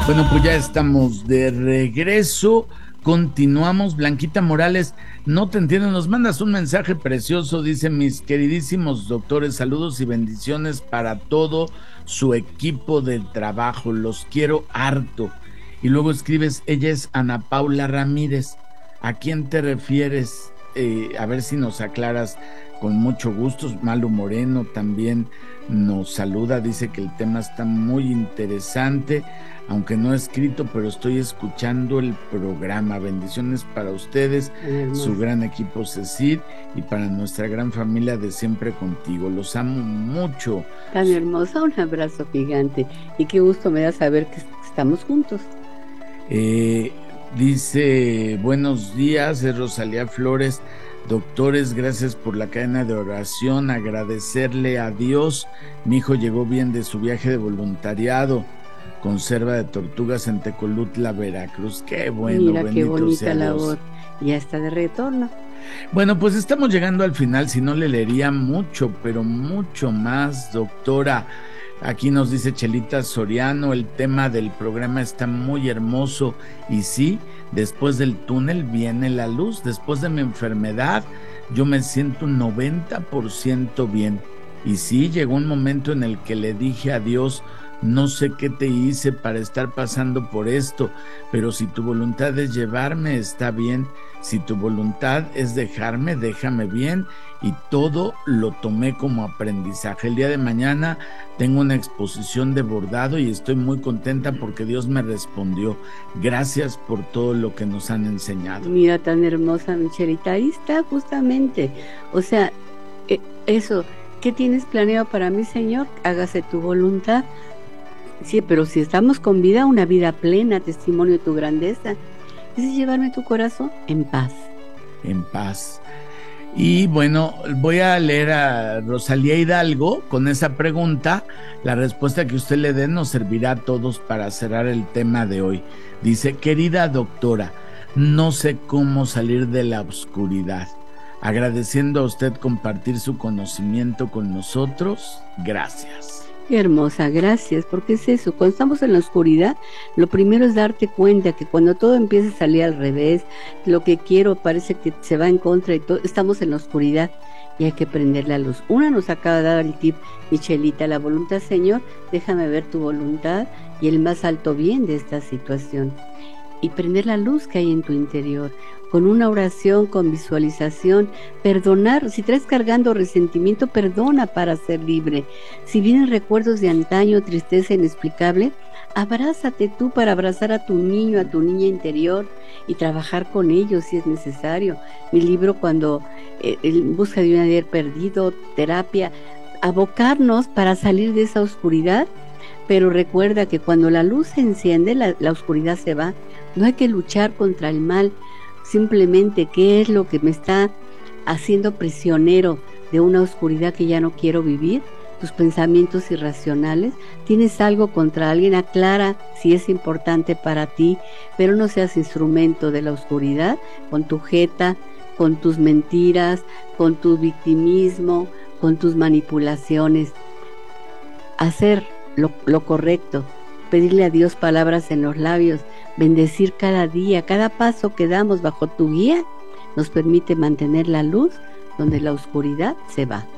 Bueno, pues ya estamos de regreso. Continuamos. Blanquita Morales, no te entiendo. Nos mandas un mensaje precioso. Dice: mis queridísimos doctores, saludos y bendiciones para todo su equipo del trabajo. Los quiero harto. Y luego escribes: ella es Ana Paula Ramírez. ¿A quién te refieres? A ver si nos aclaras con mucho gusto. Malu Moreno también nos saluda. Dice que el tema está muy interesante. Aunque no he escrito, pero estoy escuchando el programa. Bendiciones para ustedes, su gran equipo CECID, y para nuestra gran familia de Siempre Contigo. Los amo mucho. Tan hermosa, un abrazo gigante. Y qué gusto me da saber que estamos juntos. Dice: buenos días, es Rosalía Flores. Doctores, gracias por la cadena de oración. Agradecerle a Dios. Mi hijo llegó bien de su viaje de voluntariado. Conserva de tortugas en Tecolutla, Veracruz. Qué bueno. Mira, qué bonita labor. Ya está de retorno. Bueno, pues estamos llegando al final. Si no, le leería mucho, pero mucho más, doctora. Aquí nos dice Chelita Soriano: el tema del programa está muy hermoso. Y sí, después del túnel viene la luz. Después de mi enfermedad, yo me siento un 90% bien. Y sí, llegó un momento en el que le dije a Dios: no sé qué te hice para estar pasando por esto, pero si tu voluntad es llevarme, está bien. Si tu voluntad es dejarme, déjame bien. Y todo lo tomé como aprendizaje. El día de mañana tengo una exposición de bordado y estoy muy contenta porque Dios me respondió. Gracias por todo lo que nos han enseñado. Mira, tan hermosa, Michelita. Ahí está justamente. O sea, eso, ¿qué tienes planeado para mí, Señor? Hágase tu voluntad. Sí, pero si estamos con vida, una vida plena, testimonio de tu grandeza. Es llevarme tu corazón en paz. En paz. Y bueno, voy a leer a Rosalía Hidalgo con esa pregunta. La respuesta que usted le dé nos servirá a todos para cerrar el tema de hoy. Dice: querida doctora, no sé cómo salir de la oscuridad. Agradeciendo a usted compartir su conocimiento con nosotros. Gracias. Qué hermosa, gracias, porque es eso, cuando estamos en la oscuridad, lo primero es darte cuenta que cuando todo empieza a salir al revés, lo que quiero parece que se va en contra y todo, estamos en la oscuridad y hay que prender la luz. Una nos acaba de dar el tip, Michelita: la voluntad, Señor, déjame ver tu voluntad y el más alto bien de esta situación. Y prender la luz que hay en tu interior, con una oración, con visualización, perdonar. Si traes cargando resentimiento, perdona para ser libre. Si vienen recuerdos de antaño, tristeza inexplicable, abrázate tú para abrazar a tu niño, a tu niña interior y trabajar con ellos si es necesario. Mi libro, cuando en busca de un ayer perdido, terapia, abocarnos para salir de esa oscuridad. Pero recuerda que cuando la luz se enciende, la oscuridad se va. No hay que luchar contra el mal, simplemente qué es lo que me está haciendo prisionero de una oscuridad que ya no quiero vivir. Tus pensamientos irracionales, tienes algo contra alguien, aclara si es importante para ti, pero no seas instrumento de la oscuridad con tu jeta, con tus mentiras, con tu victimismo, con tus manipulaciones. Hacer lo correcto, pedirle a Dios palabras en los labios, bendecir cada día, cada paso que damos bajo tu guía, nos permite mantener la luz donde la oscuridad se va.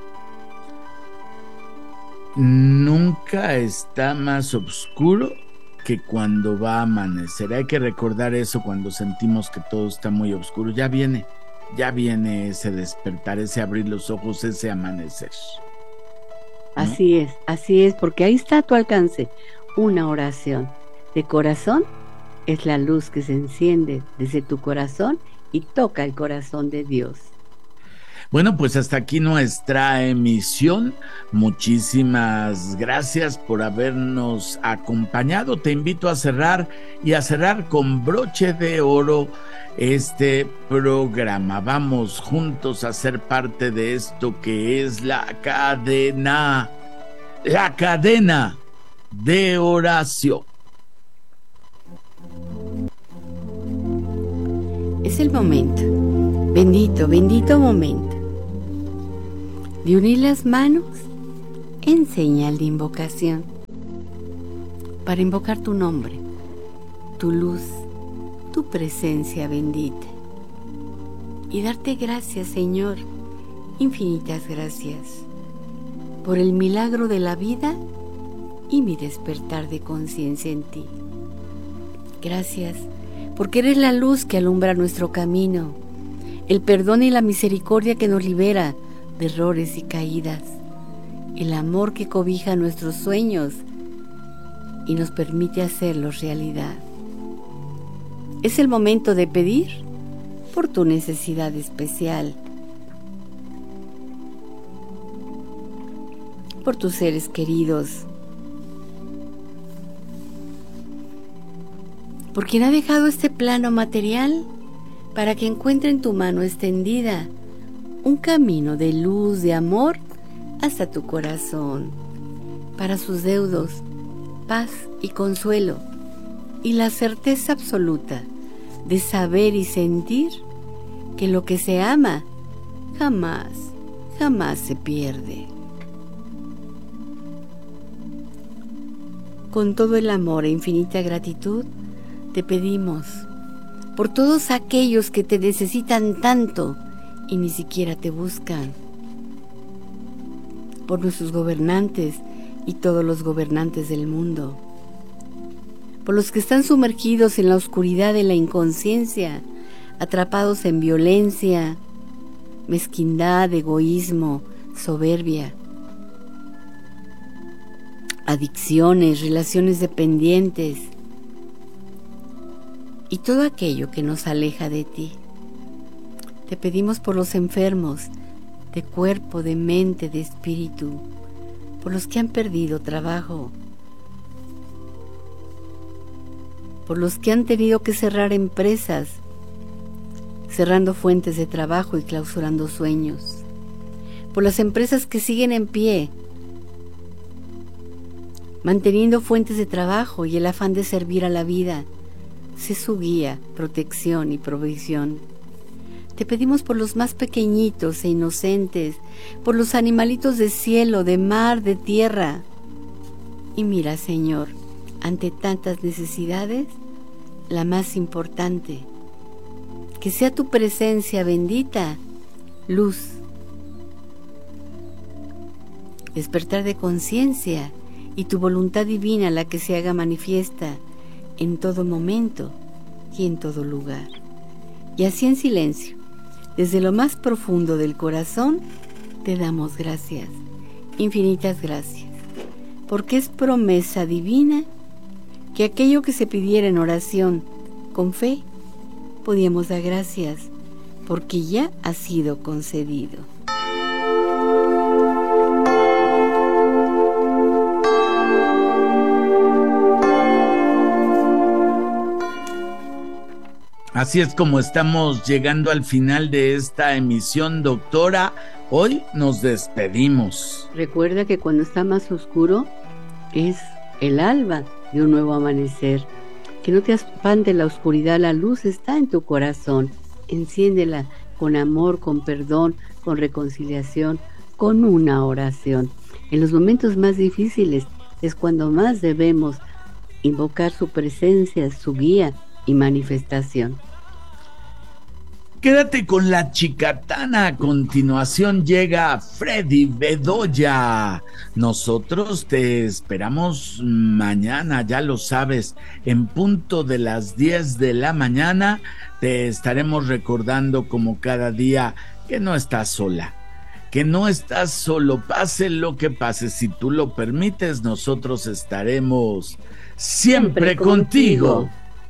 Nunca está más oscuro que cuando va a amanecer. Hay que recordar eso cuando sentimos que todo está muy oscuro. Ya viene ese despertar, ese abrir los ojos, ese amanecer. ¿No? Así es, porque ahí está a tu alcance una oración de corazón. Es la luz que se enciende desde tu corazón y toca el corazón de Dios. Bueno, pues hasta aquí nuestra emisión. Muchísimas gracias por habernos acompañado. Te invito a cerrar con broche de oro este programa. Vamos juntos a ser parte de esto que es la cadena de oración. Es el momento, bendito momento, de unir las manos en señal de invocación, para invocar tu nombre. tu luz, tu presencia bendita. Y darte gracias, Señor, infinitas gracias, por el milagro de la vida y mi despertar de conciencia en ti. Gracias, porque eres la luz que alumbra nuestro camino, el perdón y la misericordia que nos libera de errores y caídas, el amor que cobija nuestros sueños y nos permite hacerlos realidad. Es el momento de pedir por tu necesidad especial, por tus seres queridos, por quien ha dejado este plano material para que encuentre en tu mano extendida un camino de luz, de amor hasta tu corazón, para sus deudos, paz y consuelo, y la certeza absoluta de saber y sentir que lo que se ama jamás, jamás se pierde. Con todo el amor e infinita gratitud, te pedimos por todos aquellos que te necesitan tanto y ni siquiera te buscan, por nuestros gobernantes y todos los gobernantes del mundo, por los que están sumergidos en la oscuridad de la inconsciencia, atrapados en violencia, mezquindad, egoísmo, soberbia, adicciones, relaciones dependientes y todo aquello que nos aleja de ti. Te pedimos por los enfermos de cuerpo, de mente, de espíritu, por los que han perdido trabajo, por los que han tenido que cerrar empresas, cerrando fuentes de trabajo y clausurando sueños, por las empresas que siguen en pie, manteniendo fuentes de trabajo y el afán de servir a la vida. Sé su guía, protección y provisión. Te pedimos por los más pequeñitos e inocentes, por los animalitos de cielo, de mar, de tierra. Y mira, Señor, ante tantas necesidades, la más importante, que sea tu presencia bendita, luz, despertar de conciencia y tu voluntad divina la que se haga manifiesta en todo momento y en todo lugar. Y así en silencio, desde lo más profundo del corazón, te damos gracias, infinitas gracias, porque es promesa divina que aquello que se pidiera en oración con fe, podíamos dar gracias, porque ya ha sido concedido. Así es como estamos llegando al final de esta emisión, doctora. Hoy nos despedimos. Recuerda que cuando está más oscuro es el alba de un nuevo amanecer. Que no te espante la oscuridad, la luz está en tu corazón. Enciéndela con amor, con perdón, con reconciliación, con una oración. En los momentos más difíciles es cuando más debemos invocar su presencia, su guía y manifestación. Quédate con la chicatana. A continuación llega Freddy Bedoya. Nosotros te esperamos mañana, ya lo sabes, en punto de las 10 de la mañana. Te estaremos recordando como cada día que no estás sola, que no estás solo, pase lo que pase. Si tú lo permites, nosotros estaremos siempre contigo.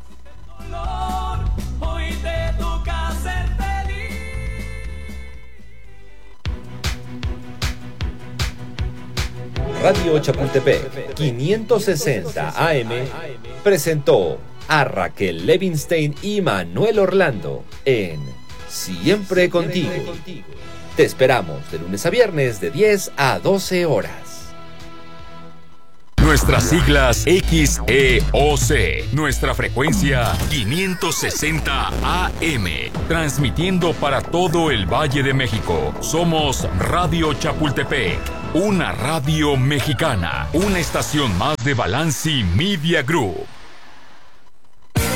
Radio Chapultepec 560 AM presentó a Raquel Levinstein y Manuel Orlando en Siempre Contigo. Te esperamos de lunes a viernes de 10 a 12 horas. Nuestras siglas XEOC, nuestra frecuencia 560 AM, transmitiendo para todo el Valle de México. Somos Radio Chapultepec, una radio mexicana, una estación más de Balanci Media Group.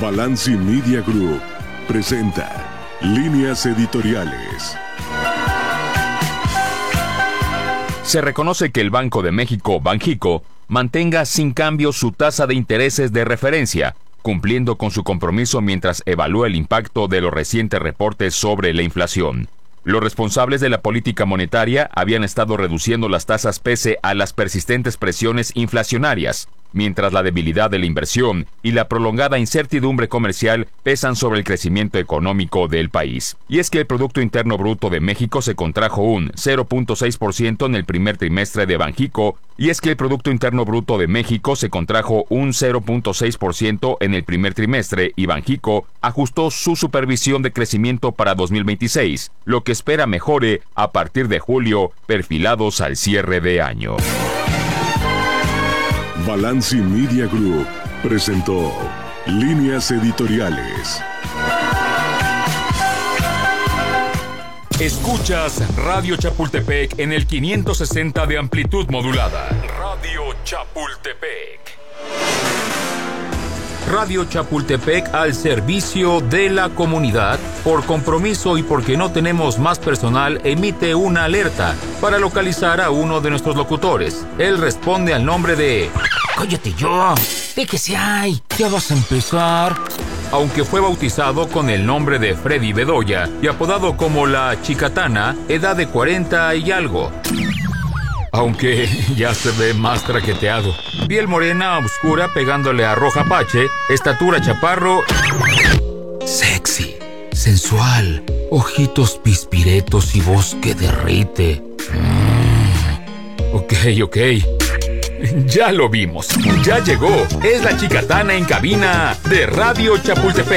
Balanci Media Group presenta Líneas Editoriales. Se reconoce que el Banco de México, Banxico, mantenga sin cambio su tasa de intereses de referencia, cumpliendo con su compromiso mientras evalúa el impacto de los recientes reportes sobre la inflación. Los responsables de la política monetaria habían estado reduciendo las tasas pese a las persistentes presiones inflacionarias, mientras la debilidad de la inversión y la prolongada incertidumbre comercial pesan sobre el crecimiento económico del país. Y es que el Producto Interno Bruto de México se contrajo un 0.6% en el primer trimestre de Banxico, y es que el Producto Interno Bruto de México se contrajo un 0.6% en el primer trimestre y Banxico ajustó su supervisión de crecimiento para 2026, lo que espera mejore a partir de julio, perfilados al cierre de año. Balanci Media Group presentó Líneas Editoriales. Escuchas Radio Chapultepec en el 560 de amplitud modulada. Radio Chapultepec. Radio Chapultepec al servicio de la comunidad. Por compromiso y porque no tenemos más personal, emite una alerta para localizar a uno de nuestros locutores. Él responde al nombre de... ¡Cállate yo! ¿De qué se hay? ¿Ya vas a empezar? Aunque fue bautizado con el nombre de Freddy Bedoya y apodado como la Chicatana, edad de 40 y algo. Aunque ya se ve más traqueteado. Piel morena oscura pegándole a roja pache, estatura chaparro... Sexy, sensual, ojitos pispiretos y voz que derrite. Ok. Ya lo vimos. Ya llegó. Es la Chicatana en cabina de Radio Chapultepec.